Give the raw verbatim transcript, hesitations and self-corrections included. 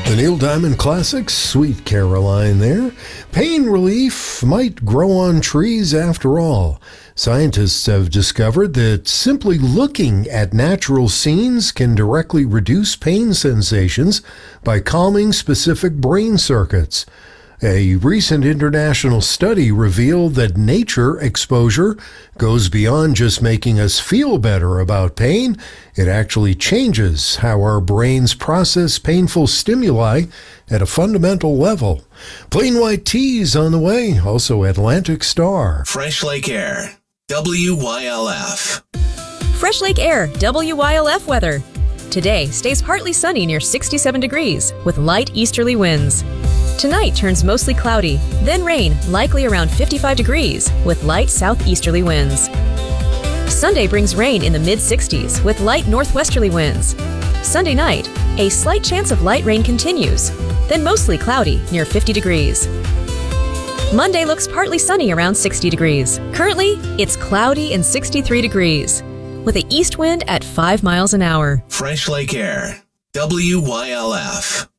The Neil Diamond Classics, Sweet Caroline there. Pain relief might grow on trees after all. Scientists have discovered that simply looking at natural scenes can directly reduce pain sensations by calming specific brain circuits. A recent international study revealed that nature exposure goes beyond just making us feel better about pain. It actually changes how our brains process painful stimuli at a fundamental level. Plain white teas on the way, also Atlantic Star. Fresh Lake Air, W Y L F. Fresh Lake Air, W Y L F weather. Today stays partly sunny near sixty-seven degrees with light easterly winds. Tonight turns mostly cloudy, then rain, likely around fifty-five degrees with light southeasterly winds. Sunday brings rain in the mid-sixties with light northwesterly winds. Sunday night, a slight chance of light rain continues, then mostly cloudy near fifty degrees. Monday looks partly sunny around sixty degrees. Currently, it's cloudy and sixty-three degrees with an east wind at five miles an hour. Fresh Lake Air, W Y L F.